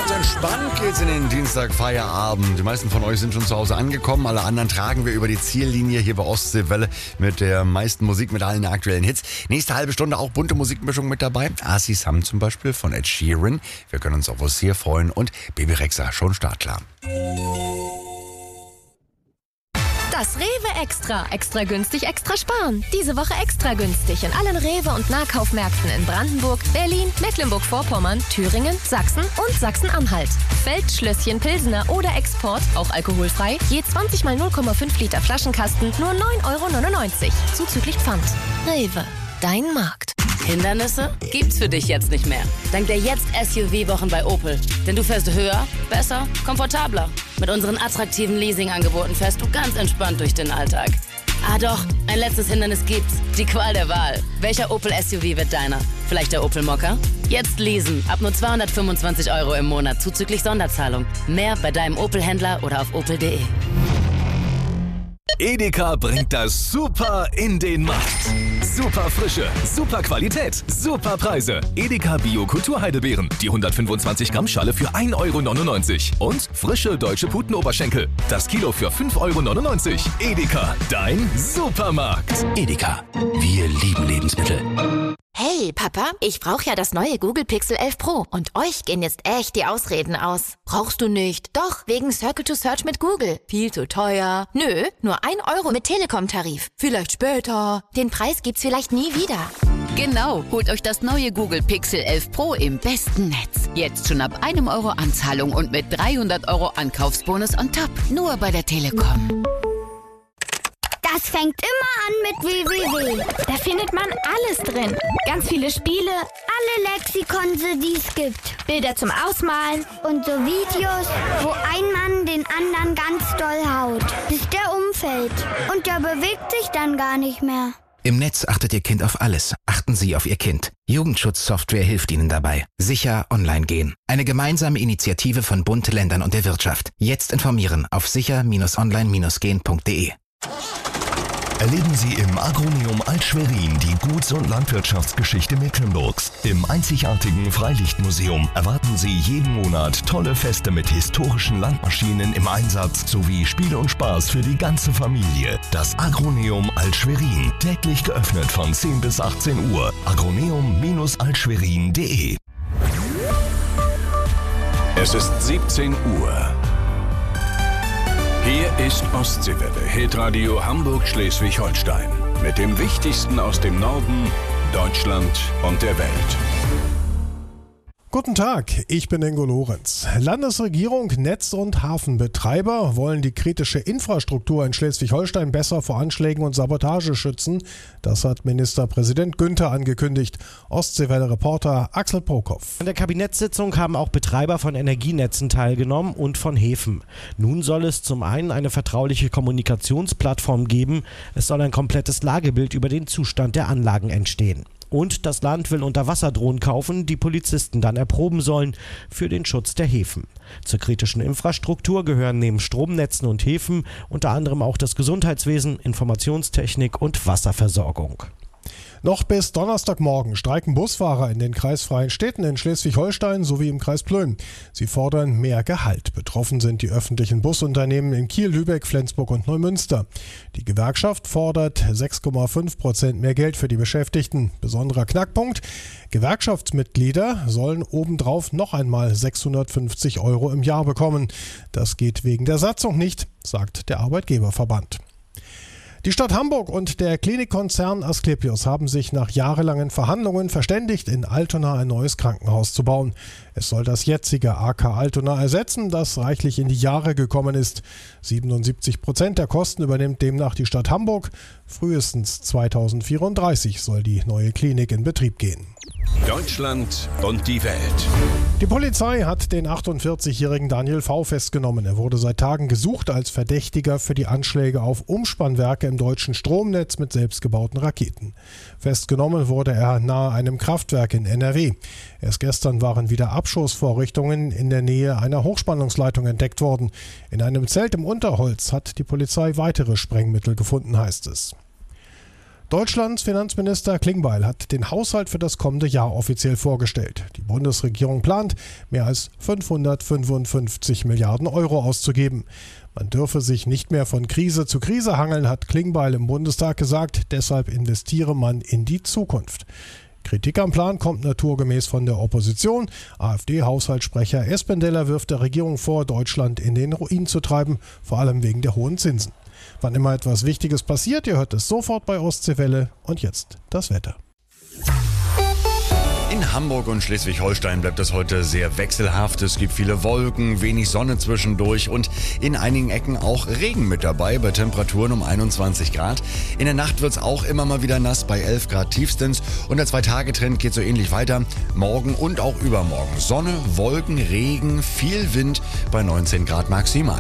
Ganz entspannt geht's in den Dienstag-Feierabend. Die meisten von euch sind schon zu Hause angekommen. Alle anderen tragen wir über die Ziellinie hier bei Ostseewelle mit der meisten Musik, mit allen aktuellen Hits. Nächste halbe Stunde auch bunte Musikmischung mit dabei. Asi Sam zum Beispiel von Ed Sheeran. Wir können uns auf was hier freuen. Und Baby Rexha schon startklar. Das Rewe Extra. Extra günstig, extra sparen. Diese Woche extra günstig in allen Rewe- und Nahkaufmärkten in Brandenburg, Berlin, Mecklenburg-Vorpommern, Thüringen, Sachsen und Sachsen-Anhalt. Feldschlösschen, Pilsener oder Export, auch alkoholfrei, je 20 mal 0,5 Liter Flaschenkasten, nur 9,99 €. Zuzüglich Pfand. Rewe, dein Markt. Hindernisse gibt's für dich jetzt nicht mehr. Dank der Jetzt-SUV-Wochen bei Opel. Denn du fährst höher, besser, komfortabler. Mit unseren attraktiven Leasingangeboten fährst du ganz entspannt durch den Alltag. Ah doch, ein letztes Hindernis gibt's. Die Qual der Wahl. Welcher Opel-SUV wird deiner? Vielleicht der Opel Mokka? Jetzt leasen. Ab nur 225 € im Monat zuzüglich Sonderzahlung. Mehr bei deinem Opel-Händler oder auf opel.de. Edeka bringt das Super in den Markt. Super Frische, super Qualität, super Preise. Edeka Bio Kulturheidelbeeren, die 125 Gramm Schale für 1,99 € und frische deutsche Putenoberschenkel, das Kilo für 5,99 €. Edeka, dein Supermarkt. Edeka, wir lieben Lebensmittel. Hey, Papa, ich brauche ja das neue Google Pixel 11 Pro und euch gehen jetzt echt die Ausreden aus. Brauchst du nicht? Doch, wegen Circle to Search mit Google. Viel zu teuer. Nö, nur 1 € mit Telekom-Tarif. Vielleicht später. Den Preis gibt's vielleicht nie wieder. Genau, holt euch das neue Google Pixel 11 Pro im besten Netz. Jetzt schon ab 1 € Anzahlung und mit 300 € Ankaufsbonus on top. Nur bei der Telekom. Das fängt immer an mit www. Da findet man alles drin. Ganz viele Spiele, alle Lexikonse, die es gibt. Bilder zum Ausmalen und so Videos, wo ein Mann den anderen ganz doll haut, bis der umfällt. Und der bewegt sich dann gar nicht mehr. Im Netz achtet Ihr Kind auf alles. Achten Sie auf Ihr Kind. Jugendschutzsoftware hilft Ihnen dabei. Sicher online gehen. Eine gemeinsame Initiative von Bund, Ländern und der Wirtschaft. Jetzt informieren auf sicher-online-gehen.de. Erleben Sie im Agroneum Alt-Schwerin die Guts- und Landwirtschaftsgeschichte Mecklenburgs. Im einzigartigen Freilichtmuseum erwarten Sie jeden Monat tolle Feste mit historischen Landmaschinen im Einsatz sowie Spiel und Spaß für die ganze Familie. Das Agroneum Alt-Schwerin, täglich geöffnet von 10 bis 18 Uhr. agroneum-altschwerin.de. Es ist 17 Uhr. Hier ist Ostseewelle, Hitradio Hamburg-Schleswig-Holstein. Mit dem Wichtigsten aus dem Norden, Deutschland und der Welt. Guten Tag, ich bin Ingo Lorenz. Landesregierung, Netz- und Hafenbetreiber wollen die kritische Infrastruktur in Schleswig-Holstein besser vor Anschlägen und Sabotage schützen. Das hat Ministerpräsident Günther angekündigt. Ostseewelle-Reporter Axel Prokop. An der Kabinettssitzung haben auch Betreiber von Energienetzen teilgenommen und von Häfen. Nun soll es zum einen eine vertrauliche Kommunikationsplattform geben. Es soll ein komplettes Lagebild über den Zustand der Anlagen entstehen. Und das Land will Unterwasserdrohnen kaufen, die Polizisten dann erproben sollen für den Schutz der Häfen. Zur kritischen Infrastruktur gehören neben Stromnetzen und Häfen unter anderem auch das Gesundheitswesen, Informationstechnik und Wasserversorgung. Noch bis Donnerstagmorgen streiken Busfahrer in den kreisfreien Städten in Schleswig-Holstein sowie im Kreis Plön. Sie fordern mehr Gehalt. Betroffen sind die öffentlichen Busunternehmen in Kiel, Lübeck, Flensburg und Neumünster. Die Gewerkschaft fordert 6,5% mehr Geld für die Beschäftigten. Besonderer Knackpunkt: Gewerkschaftsmitglieder sollen obendrauf noch einmal 650 € im Jahr bekommen. Das geht wegen der Satzung nicht, sagt der Arbeitgeberverband. Die Stadt Hamburg und der Klinikkonzern Asklepios haben sich nach jahrelangen Verhandlungen verständigt, in Altona ein neues Krankenhaus zu bauen. Es soll das jetzige AK Altona ersetzen, das reichlich in die Jahre gekommen ist. 77% der Kosten übernimmt demnach die Stadt Hamburg. Frühestens 2034 soll die neue Klinik in Betrieb gehen. Deutschland und die Welt. Die Polizei hat den 48-jährigen Daniel V. festgenommen. Er wurde seit Tagen gesucht als Verdächtiger für die Anschläge auf Umspannwerke im deutschen Stromnetz mit selbstgebauten Raketen. Festgenommen wurde er nahe einem Kraftwerk in NRW. Erst gestern waren wieder Abschussvorrichtungen in der Nähe einer Hochspannungsleitung entdeckt worden. In einem Zelt im Unterholz hat die Polizei weitere Sprengmittel gefunden, heißt es. Deutschlands Finanzminister Klingbeil hat den Haushalt für das kommende Jahr offiziell vorgestellt. Die Bundesregierung plant, mehr als 555 Milliarden Euro auszugeben. Man dürfe sich nicht mehr von Krise zu Krise hangeln, hat Klingbeil im Bundestag gesagt. Deshalb investiere man in die Zukunft. Kritik am Plan kommt naturgemäß von der Opposition. AfD-Haushaltssprecher Espendeller wirft der Regierung vor, Deutschland in den Ruin zu treiben, vor allem wegen der hohen Zinsen. Wann immer etwas Wichtiges passiert, ihr hört es sofort bei Ostseewelle. Und jetzt das Wetter. In Hamburg und Schleswig-Holstein bleibt es heute sehr wechselhaft. Es gibt viele Wolken, wenig Sonne zwischendurch und in einigen Ecken auch Regen mit dabei bei Temperaturen um 21 Grad. In der Nacht wird es auch immer mal wieder nass bei 11 Grad tiefstens und der 2-Tage-Trend geht so ähnlich weiter. Morgen und auch übermorgen Sonne, Wolken, Regen, viel Wind bei 19 Grad maximal.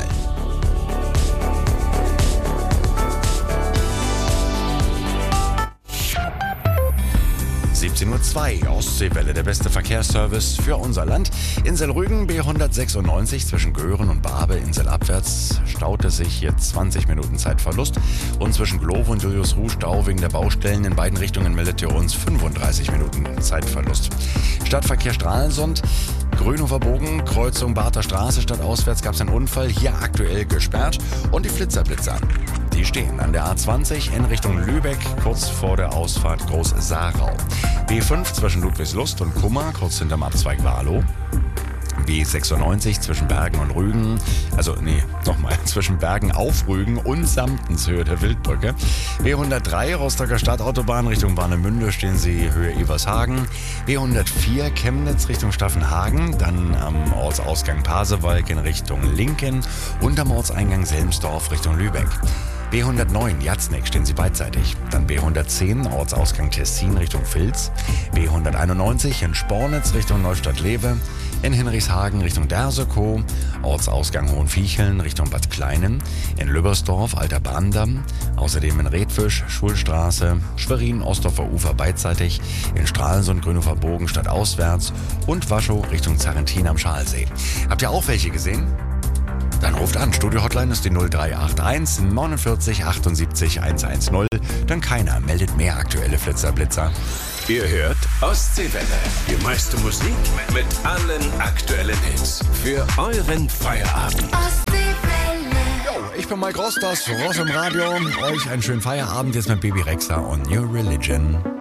17:02 Uhr, Ostseewelle, der beste Verkehrsservice für unser Land. Insel Rügen, B196 zwischen Göhren und Barbe, inselabwärts, staute sich jetzt 20 Minuten Zeitverlust. Und zwischen Glovo und Julius-Ruh Stau wegen der Baustellen in beiden Richtungen meldet ihr uns 35 Minuten Zeitverlust. Stadtverkehr Stralsund, Grünhofer Bogen, Kreuzung Barther Straße, stadtauswärts gab es einen Unfall, hier aktuell gesperrt. Und die Flitzer. Die stehen an der A20 in Richtung Lübeck, kurz vor der Ausfahrt Groß-Saarau. B5 zwischen Ludwigslust und Kummer, kurz hinterm Abzweig Wahlow. B96 zwischen Bergen und Rügen, zwischen Bergen auf Rügen und Samtenshöhe der Wildbrücke. B103 Rostocker Stadtautobahn Richtung Warnemünde, stehen Sie Höhe Ebershagen. B104 Chemnitz Richtung Staffenhagen, dann am Ortsausgang Pasewalk in Richtung Linken und am Ortseingang Selmsdorf Richtung Lübeck. B109 Jatzneck stehen Sie beidseitig. Dann B110 Ortsausgang Tessin Richtung Vilz. B191 in Spornitz Richtung Neustadt-Lewe. In Hinrichshagen Richtung Dersekow. Ortsausgang Hohenviecheln Richtung Bad Kleinen. In Lübbersdorf Alter Bahndamm. Außerdem in Redfisch Schulstraße. Schwerin Ostdorfer Ufer beidseitig. In Stralsund Grünhofer Bogen stadtauswärts. Und Waschow Richtung Zarrentin am Schalsee. Habt ihr auch welche gesehen? Dann ruft an. Studio-Hotline ist die 0381 49 78 110. Denn keiner meldet mehr aktuelle Flitzer-Blitzer. Ihr hört Ostseewelle. Die meiste Musik mit allen aktuellen Hits. Für euren Feierabend. Ich bin Mike Ross, das Ross im Radio. Euch einen schönen Feierabend jetzt mit Baby Rexha und New Religion.